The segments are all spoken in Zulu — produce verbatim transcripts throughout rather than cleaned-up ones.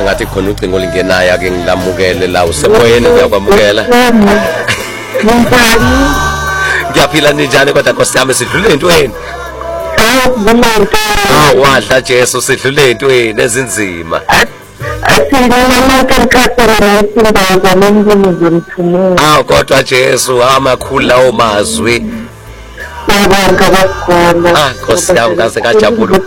ngathi khona ucingo lingenayo ake ngilamukele la usemoyeni uyakwamukela. Ngiyaphila ninjani kodwa Nkosi yami sidlule entweni? Ah wadla Jesu sidlule entweni ezinzima. Ah kodwa Jesu amakhulu lawo mazwi. Ah Nkosi yami ngaze ngajabula.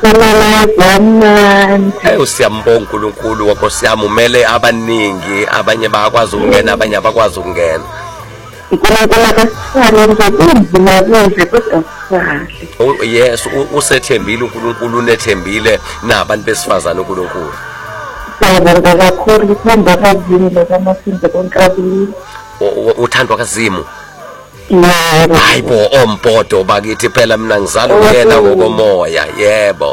Hey usiyambonga uNkulunkulu waNkosi yami umele abaningi abanye bayakwazi ukungena abanye abakwazi ukungena. Oh yes usethembile uNkulunkulu unethembile nabantu besifazana uNkulunkulu. Uthandwa kaZimu. Hayibo ompodo bakithi phela mina ngizala uyena ngokomoya yebo.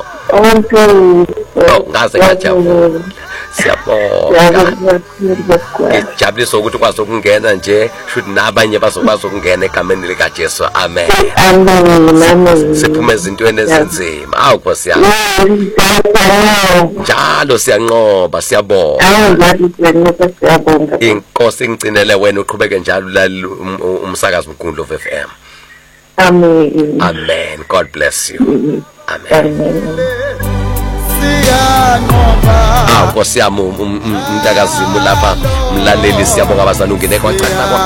Ngaze ngajabula. Siyabonga. Ngijabulisa ukuthi ukwazi ukungena nje should nabanye bazokwazi ukungena egameni lika Jesu. Amen. Amen. Siphume ezintweni ezinzima. Awu Nkosi yami. Njalo siyanqoba siyabonga. Inkosi ingcinele wena uqhubeke njalo la umsakazo Mgundlo F M. Amen. Amen. God bless you. Amen. Ah Nkosi yami umntakazimu lapha mlaleli siyabonga abazalwane ungene kwacala